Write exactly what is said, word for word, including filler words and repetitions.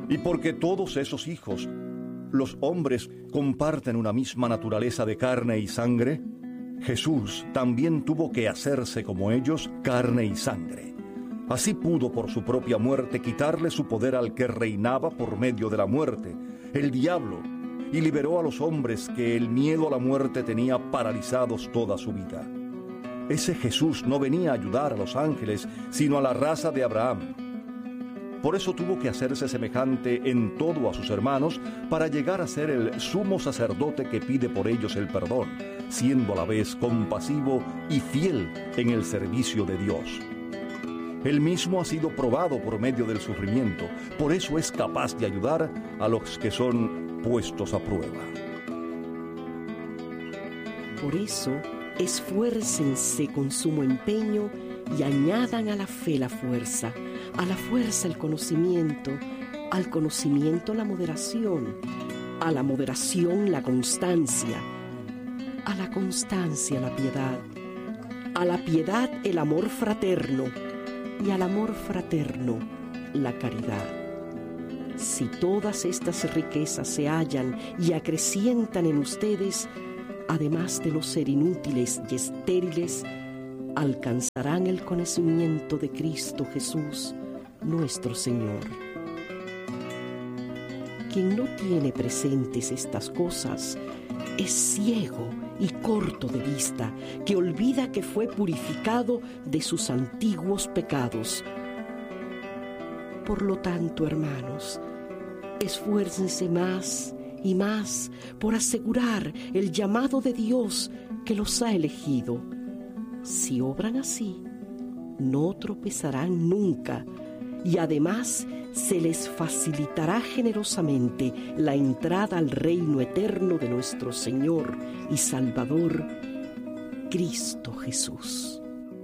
Y porque todos esos hijos, los hombres, comparten una misma naturaleza de carne y sangre, Jesús también tuvo que hacerse como ellos, carne y sangre. Así pudo por su propia muerte quitarle su poder al que reinaba por medio de la muerte, el diablo, y liberó a los hombres que el miedo a la muerte tenía paralizados toda su vida. Ese Jesús no venía a ayudar a los ángeles, sino a la raza de Abraham. Por eso tuvo que hacerse semejante en todo a sus hermanos para llegar a ser el sumo sacerdote que pide por ellos el perdón, siendo a la vez compasivo y fiel en el servicio de Dios. Él mismo ha sido probado por medio del sufrimiento, por eso es capaz de ayudar a los que son puestos a prueba. Por eso, esfuércense con sumo empeño y añadan a la fe la fuerza, a la fuerza el conocimiento, al conocimiento la moderación, a la moderación la constancia, a la constancia la piedad, a la piedad el amor fraterno y al amor fraterno la caridad. Si todas estas riquezas se hallan y acrecientan en ustedes, además de no ser inútiles y estériles, alcanzarán el conocimiento de Cristo Jesús, nuestro Señor. Quien no tiene presentes estas cosas es ciego y corto de vista, que olvida que fue purificado de sus antiguos pecados. Por lo tanto, hermanos, esfuércense más y más por asegurar el llamado de Dios que los ha elegido. Si obran así, no tropezarán nunca, y además se les facilitará generosamente la entrada al reino eterno de nuestro Señor y Salvador, Cristo Jesús.